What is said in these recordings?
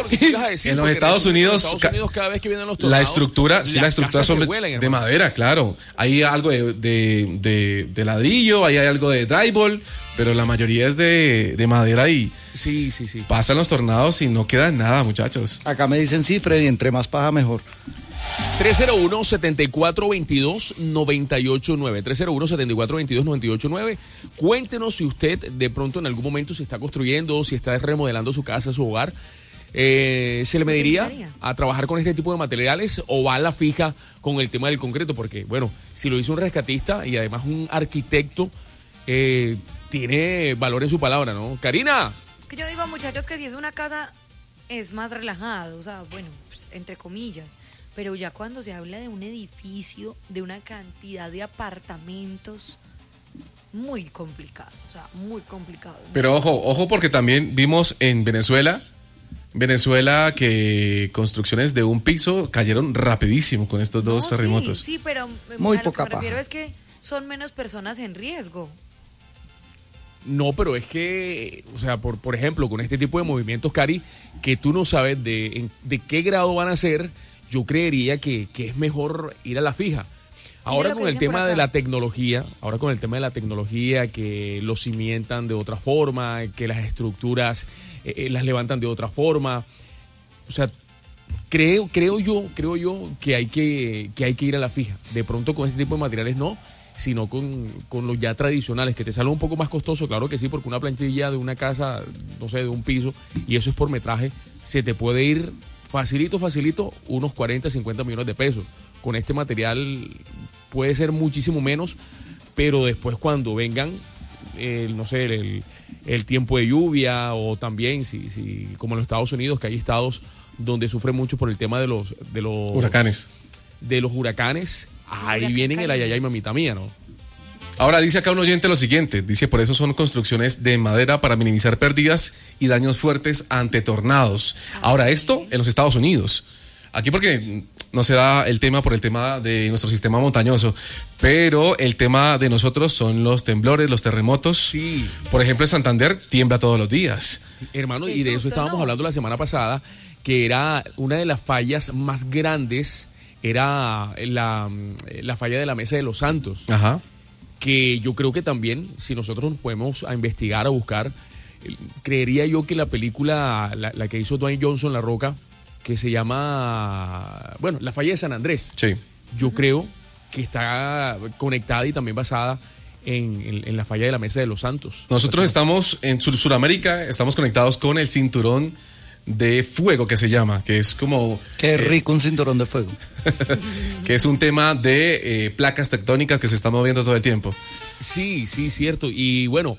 que tú ibas a decir. En los Estados Unidos, cada vez que vienen los tornados, la estructura son vuelan, de madera, claro. Hay algo de ladrillo, hay algo de drywall, pero la mayoría es de madera y sí. pasan los tornados y no queda nada, muchachos. Acá me dicen sí, Freddy, entre más paja mejor. 301-7422-989. 301-7422-989. Cuéntenos si usted de pronto en algún momento se está construyendo, si está remodelando su casa, su hogar. ¿Se le mediría a trabajar con este tipo de materiales o va a la fija con el tema del concreto? Porque, bueno, si lo hizo un rescatista y además un arquitecto, tiene valor en su palabra, ¿no? Karina. Que yo digo, muchachos, que si es una casa es más relajado, o sea, bueno, pues, entre comillas. Pero ya cuando se habla de un edificio, de una cantidad de apartamentos, muy complicado, o sea, muy complicado. Pero ojo, porque también vimos en Venezuela que construcciones de un piso cayeron rapidísimo con estos dos terremotos. Sí, pero muy a poca lo que me refiero paja. es que son menos personas en riesgo. No, pero es que, o sea, por ejemplo, con este tipo de movimientos, Cari, que tú no sabes de qué grado van a ser, yo creería que es mejor ir a la fija. Ahora con el tema de la tecnología, que los cimientan de otra forma, que las estructuras las levantan de otra forma. O sea, creo yo que hay que ir a la fija. De pronto con este tipo de materiales no, sino con los ya tradicionales, que te sale un poco más costoso, claro que sí, porque una planchilla de una casa, no sé, de un piso, y eso es por metraje, se te puede ir facilito, unos 40, 50 millones de pesos. Con este material puede ser muchísimo menos, pero después cuando vengan, no sé, el tiempo de lluvia, o también, si como en los Estados Unidos, que hay estados donde sufren mucho por el tema de los huracanes. De los huracanes, ahí vienen el ayayay, mamita mía, ¿no? Ahora dice acá un oyente lo siguiente, dice: por eso son construcciones de madera para minimizar pérdidas y daños fuertes ante tornados. Ahora esto en los Estados Unidos. Aquí porque no se da el tema por el tema de nuestro sistema montañoso, pero el tema de nosotros son los temblores, los terremotos. Sí. Por ejemplo, en Santander tiembla todos los días. Hermano, y de eso estábamos hablando la semana pasada, que era una de las fallas más grandes, era la falla de la Mesa de los Santos. Ajá. Que yo creo que también, si nosotros nos podemos a investigar, a buscar, creería yo que la película, la que hizo Dwayne Johnson, La Roca, que se llama, bueno, La Falla de San Andrés. Sí. Yo creo que está conectada y también basada en la falla de la Mesa de los Santos. Nosotros estamos en Sudamérica, estamos conectados con el cinturón de fuego que se llama, que es como... Qué rico un cinturón de fuego. Que es un tema de placas tectónicas que se están moviendo todo el tiempo. Sí, cierto. Y bueno,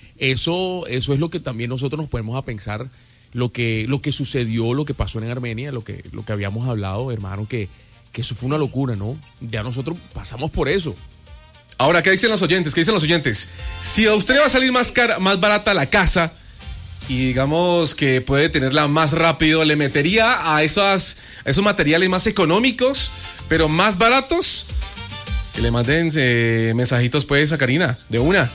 eso es lo que también nosotros nos ponemos a pensar, lo que sucedió, lo que pasó en Armenia, lo que habíamos hablado, hermano, que eso fue una locura, ¿no? Ya nosotros pasamos por eso. Ahora, ¿qué dicen los oyentes? Si a usted le va a salir más barata la casa y digamos que puede tenerla más rápido, ¿le metería a esos materiales más económicos, pero más baratos? Que le manden mensajitos pues a Karina, de una.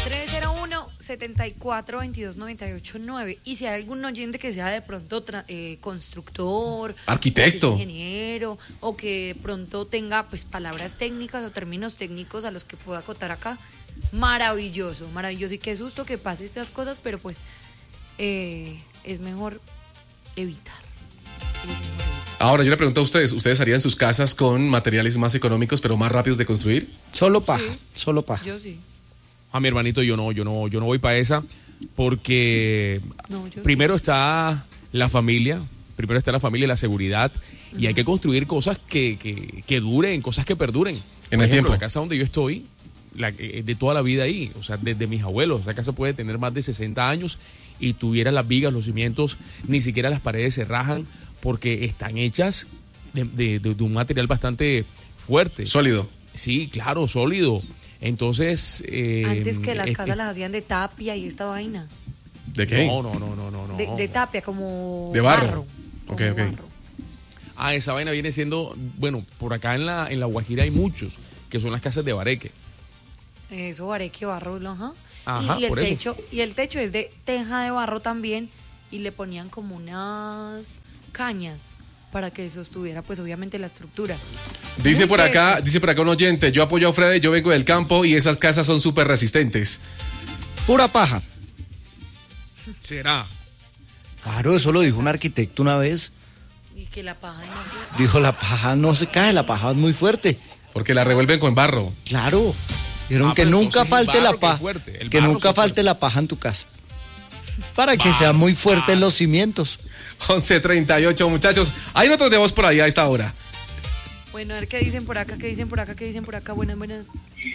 301-7422-989. Y si hay algún oyente que sea de pronto constructor, arquitecto, ingeniero, o que de pronto tenga pues palabras técnicas o términos técnicos a los que pueda acotar acá, maravilloso. Y qué susto que pase estas cosas, pero pues es mejor evitar. Ahora yo le pregunto a ¿ustedes harían sus casas con materiales más económicos pero más rápidos de construir? Solo paja. Yo sí. A mi hermanito yo no voy para esa, porque primero está la familia y la seguridad, y hay que construir cosas que duren, cosas que perduren. En el tiempo. La casa donde yo estoy, de toda la vida ahí, o sea, desde mis abuelos, esa casa puede tener más de 60 años y tuviera las vigas, los cimientos, ni siquiera las paredes se rajan, porque están hechas de un material bastante fuerte. Sólido. Sí, claro, sólido. Entonces... antes que las casas las hacían de tapia y esta vaina. ¿De qué? No. De tapia, como de barro. Ok. Barro. Esa vaina viene siendo... Bueno, por acá en la Guajira hay muchos, que son las casas de bareque. Eso, bareque, barro, ajá. Ajá, Y el por techo, eso. y el techo es de teja de barro también, y le ponían como unas cañas para que sostuviera pues obviamente la estructura. Dice Muy por acá teso. un oyente, yo apoyo a Freddy, yo vengo del campo y esas casas son súper resistentes. Pura paja. ¿Será? Claro, eso lo dijo un arquitecto una vez. Y que la paja no... Dijo, la paja no se cae, la paja es muy fuerte. Porque la revuelven con barro. Claro. Dijeron que Pero nunca entonces el falte la barro que es paja. fuerte, el Que barro nunca que es falte fuerte. la paja en tu casa. Para que sean muy fuertes los cimientos. 11:38, muchachos. Hay notas de voz por ahí a esta hora. Bueno, a ver qué dicen por acá, qué dicen por acá, qué dicen por acá. Buenas, buenas.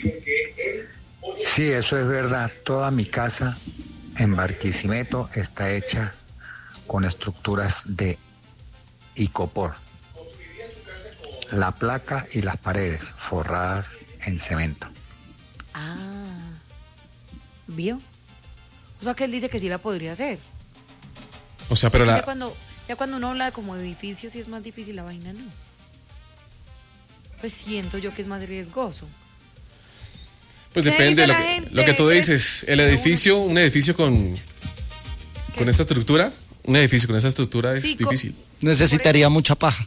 Sí, eso es verdad. Toda mi casa en Barquisimeto está hecha con estructuras de icopor. La placa y las paredes forradas en cemento. Ah, ¿vio? O sea que él dice que sí la podría hacer. O sea, pero Ya cuando uno habla como de edificios, sí es más difícil la vaina, ¿no? Pues siento yo que es más riesgoso. pues ¿Qué depende de dice lo la que, gente? lo que tú dices. El edificio, un edificio con esta estructura, un edificio con esa estructura es Sí, difícil. Necesitaría mucha paja.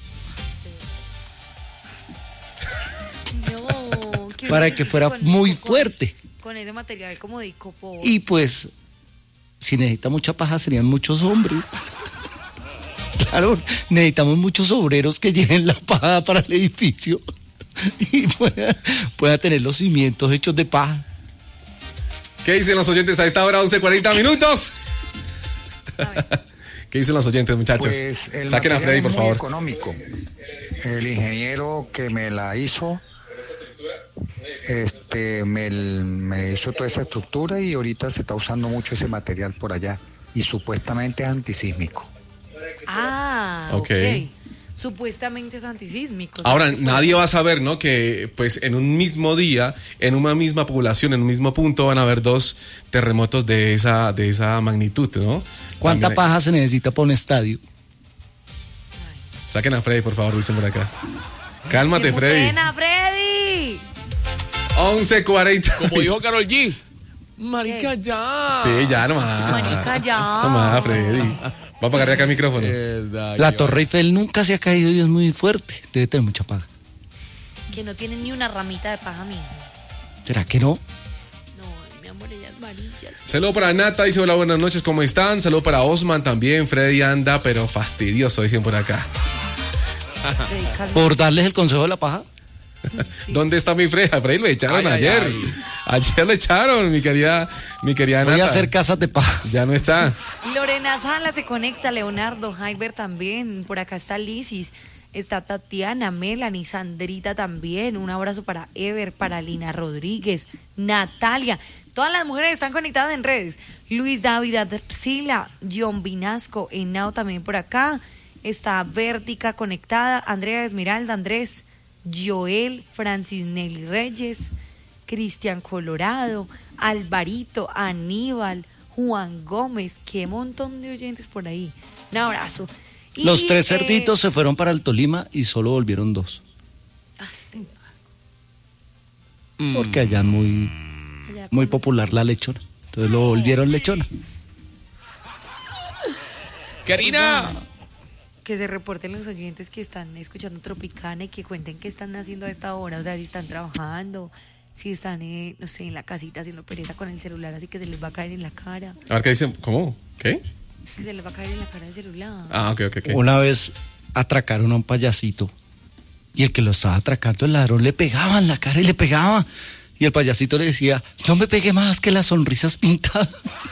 No, Para que fuera con muy icopor, fuerte. Con ese material como de icopor. Y pues, si necesita mucha paja, serían muchos hombres. Claro, necesitamos muchos obreros que lleven la paja para el edificio y pueda tener los cimientos hechos de paja. ¿Qué dicen los oyentes a esta hora, 11:40 minutos? ¿Qué dicen los oyentes, muchachos? Pues el Saquen a material Freddy, es por muy favor. económico. El ingeniero que me la hizo, me hizo toda esa estructura y ahorita se está usando mucho ese material por allá y supuestamente es antisísmico. Ah, Ok. ok. Supuestamente es antisísmico. Ahora, ¿sabes? nadie va a saber, ¿no? Que pues en un mismo día, en una misma población, en un mismo punto, van a haber dos terremotos de esa magnitud, ¿no? ¿Cuánta También- paja se necesita para un estadio? Saquen a Freddy, por favor, dicen por acá. Cálmate, ¡Qué Freddy. pena, Freddy! 11:40. Como dijo Karol G. Marica, ya. Sí, ya nomás. Marica, ya. Nomás, Freddy. Va a apagar acá el micrófono. La Torre Eiffel nunca se ha caído y es muy fuerte. Debe tener mucha paja. Que no tiene ni una ramita de paja, mijo. ¿Será que no? No, mi amor, ella es varilla. Saludo para Nata, dice hola, buenas noches, ¿cómo están? Saludo para Osman también, Freddy anda, pero fastidioso, dicen por acá. Freddy, calma. Por darles el consejo de la paja. ¿Dónde está mi Freddy? A Freddy lo echaron Ay, ayer. ay. Ayer lo echaron, mi querida Voy a Nata. hacer casas de paja. Ya no está. Lorena Sala se conecta, Leonardo, Jaiber también, por acá está Lisis, está Tatiana, Melanie, Sandrita también, un abrazo para Ever, para Lina Rodríguez, Natalia, todas las mujeres están conectadas en redes, Luis David Sila, John Vinasco, Henao también por acá, está Vértica conectada, Andrea Esmeralda, Andrés, Joel, Francis Nelly Reyes, Cristian Colorado, Alvarito, Aníbal, Juan Gómez, qué montón de oyentes por ahí. Un abrazo. Y, Los 3 cerditos se fueron para el Tolima y solo volvieron 2. Porque allá es muy popular la lechona. Entonces lo volvieron lechona. Karina. que se reporten los oyentes que están escuchando Tropicana y que cuenten qué están haciendo a esta hora, o sea, si están trabajando, si están, no sé, en la casita haciendo pereza con el celular, así que se les va a caer en la cara, A ver, ¿qué dicen? ¿Cómo? ¿Qué? que se les va a caer en la cara el celular. Ah, ok. Una vez atracaron a un payasito y el que lo estaba atracando, el ladrón, le pegaba en la cara y le pegaba. Y el payasito le decía, no me pegue más que las sonrisas pintadas.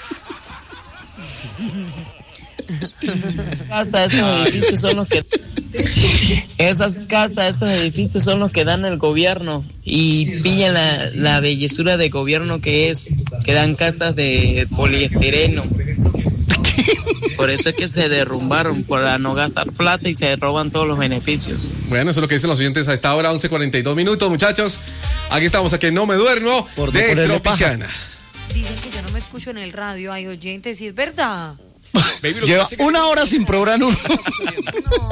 Casas, esos edificios son los que esas casas, esos edificios son los que dan el gobierno y pillan la bellezura de gobierno que dan casas de poliestireno. Por eso es que se derrumbaron, para no gastar plata y se roban todos los beneficios. Bueno, eso es lo que dicen los oyentes a esta hora, 11:42 minutos, muchachos. Aquí estamos, aquí No Me Duermo, Por no de ponerle paja. Tropicana. Dicen que yo no me escucho en el radio, hay oyentes, y es verdad. Baby, lo que Lleva pasa es que- una hora sin programa uno. No.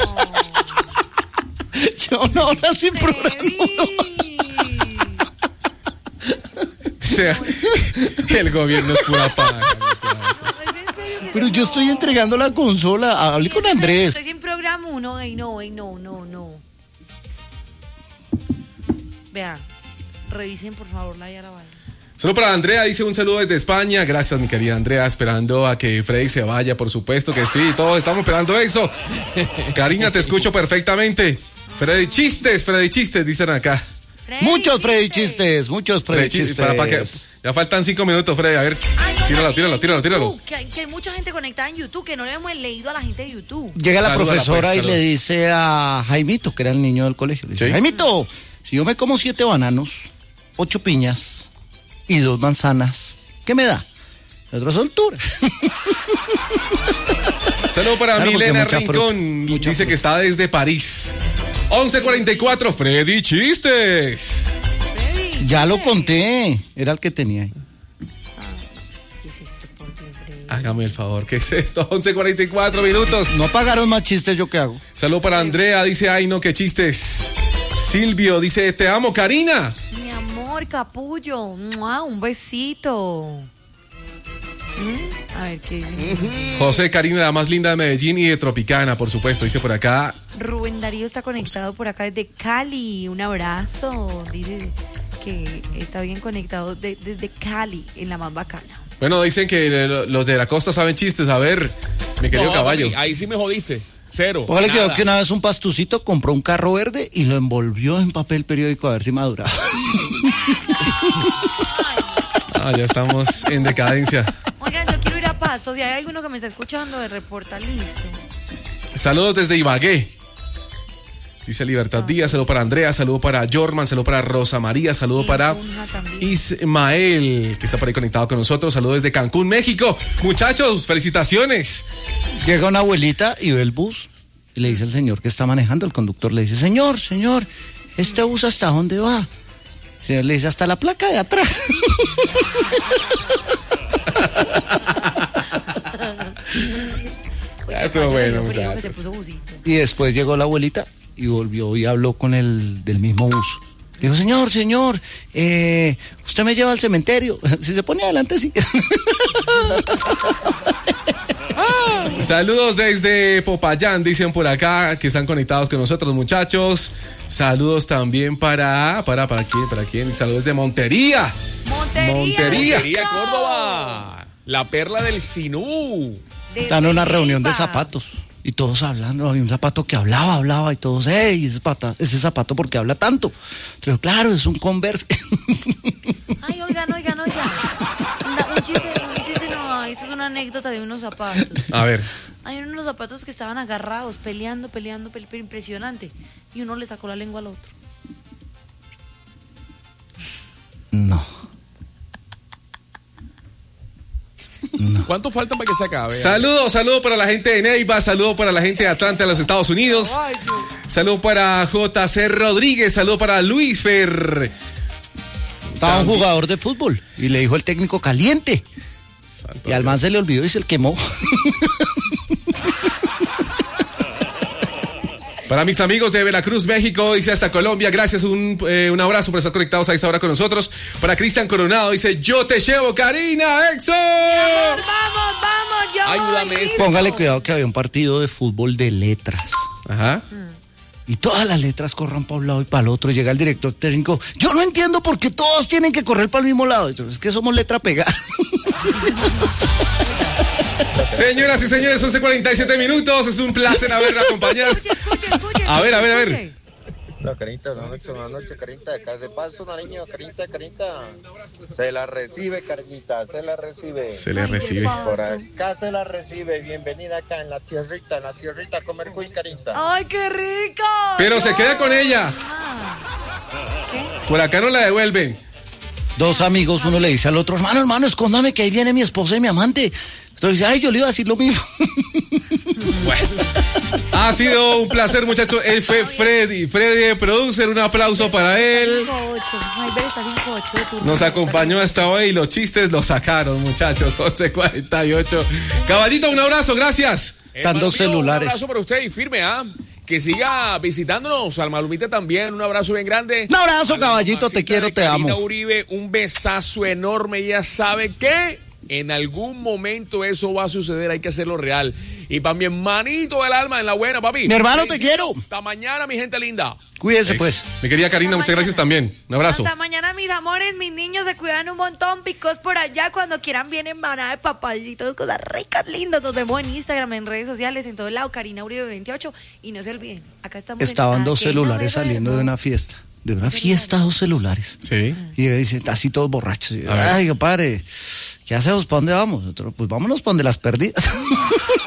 Lleva una hora sin programa Freddy. O sea, el gobierno es pura paja, muchachos. ¿Es en serio que Pero yo estoy entregando la consola. Hablé con Andrés. Estoy en programa 1. No. Vea, revisen por favor la Yara Valle. Solo para Andrea, dice un saludo desde España. Gracias, mi querida Andrea, esperando a que Freddy se vaya, por supuesto que sí, todos estamos esperando eso. Karina, te escucho perfectamente. Freddy chistes, dicen acá. Muchos Freddy chistes. Ya faltan 5 minutos, Freddy, a ver. Tíralo. Que hay mucha gente conectada en YouTube, que no le hemos leído a la gente de YouTube. Llega la Salúdala, profesora pues, y le dice a Jaimito, que era el niño del colegio, le dice, ¿Sí? Jaimito, si yo me como 7 bananos, 8 piñas y 2 manzanas, ¿qué me da? El otro soltura. Saludo para Claro, porque Milena mucha Rincón, mucha dice fruta. que está desde París. 11:44, Freddy chistes. Ya lo conté, era el que tenía ahí. ¿Qué es esto, por Dios, Freddy? Hágame el favor, ¿qué es esto? 11:44 minutos. No pagaron más chistes, ¿yo qué hago? Saludo para Andrea, dice, ay no, qué chistes. Silvio dice, te amo, Karina. Mi amor, capullo. ¡Mua! Un besito. A ver qué dice. José, Karina, la más linda de Medellín y de Tropicana, por supuesto, dice por acá. Rubén Darío está conectado por acá desde Cali. Un abrazo. Dice que está bien conectado desde Cali, en la más bacana. Bueno, dicen que los de la costa saben chistes. A ver, mi querido No, caballo. papi, ahí sí me jodiste. Cero. Póngale nada. cuidado que una vez un pastucito compró un carro verde y lo envolvió en papel periódico a ver si maduraba. Ah, ya estamos en decadencia. Oigan, yo quiero ir a Pasto. Si hay alguno que me está escuchando de reporta, listo. Saludos desde Ibagué. Dice Libertad Díaz, saludo para Andrea, saludo para Jorman, saludo para Rosa María, saludo para Una también. Ismael, que está por ahí conectado con nosotros. Saludos desde Cancún, México. Muchachos, felicitaciones. Llega una abuelita y ve el bus y le dice al señor que está manejando, el conductor le dice, señor, ¿este bus hasta dónde va? El señor le dice, hasta la placa de atrás. Oye, Estuvo bueno, yo creo que muchachos. se puso busito. Y después llegó la abuelita y volvió y habló con el del mismo bus. Le dijo, señor, usted me lleva al cementerio. Si se pone adelante, sí. Saludos desde Popayán, dicen por acá, que están conectados con nosotros, muchachos. Saludos también para quién. Saludos de Montería. Montería. Montería, Córdoba. La perla del Sinú. Están en una reunión de Neiva. zapatos. Y todos hablando, había un zapato que hablaba y todos, ¡ey! Ese zapato, ¿por qué habla tanto? Pero claro, es un Converse. Ay, oigan. Un chiste no, eso es una anécdota de unos zapatos. A ver, Hay unos zapatos que estaban agarrados, peleando, impresionante. Y uno le sacó la lengua al otro. No. ¿Cuánto faltan para que se acabe? saludo para la gente de Neiva, saludo para la gente de Atlanta, de los Estados Unidos. Saludo para JC Rodríguez, saludo para Luis Fer. Estaba un jugador de fútbol y le dijo el técnico caliente. Y al man se le olvidó y se le quemó. Para mis amigos de Veracruz, México, dice hasta Colombia, gracias, un abrazo por estar conectados a esta hora con nosotros. Para Cristian Coronado, dice, yo te llevo, Karina, EXO. Vamos, yo Ayúdame, voy. eso. Póngale cuidado que había un partido de fútbol de letras. Ajá. Y todas las letras corran para un lado y para el otro. Llega el director técnico. Yo no entiendo por qué todos tienen que correr para el mismo lado. Es que somos letra pegada. Señoras y señores, 11:47 minutos. Es un placer haberla acompañado. Escuche. A ver. escuche. Hola, Carita, buenas noches, Carita, de acá de Paso, Nariño, Carita. Se la recibe, Carita, se la recibe. Se le Ay, recibe. qué Por pasto. acá se la recibe, bienvenida acá en la tierrita, a comer cuy, Carita. ¡Ay, qué rico! Pero se queda con ella. ¿Qué? Por acá no la devuelven. Dos amigos, uno le dice al otro, hermano, escóndame que ahí viene mi esposa y mi amante. Otro dice, ay, yo le iba a decir lo mismo. Ha sido un placer, muchachos. Él fue Freddy, producer, un aplauso para él. 5-8. Ay, ver, está 5-8 de turno. Nos acompañó hasta hoy y los chistes los sacaron, muchachos. 11:48. Caballito, un abrazo, gracias. Están dos Hermano mío, celulares. Un abrazo para usted y firme, ¿ah? Que siga visitándonos. Alma Lumita también, un abrazo bien grande. Un abrazo, A la caballito, te mamacita quiero, de te Karina amo. Uribe, un besazo enorme. Ya sabe que En algún momento eso va a suceder, hay que hacerlo real. Y para mi hermanito del alma, en la buena, papi. Mi hermano, te quiero. Hasta mañana, mi gente linda. Cuídese, pues. Mi querida Karina, Hasta muchas gracias mañana. también. Un abrazo. Hasta mañana, mis amores, mis niños se cuidan un montón, picos por allá, cuando quieran vienen manada de papayitos, cosas ricas, lindas. Nos vemos en Instagram, en redes sociales, en todo lado, Karina Uribe 28. Y no se olviden, acá estamos. Estaban en 2 ¿A que no celulares me saliendo de duermo? una fiesta. De una fiesta, 2 celulares. Sí. Y dicen, así todos borrachos. Y, A ver. ay, compadre, ¿qué hacemos? ¿Para dónde vamos? Nosotros, pues vámonos para donde las perdidas.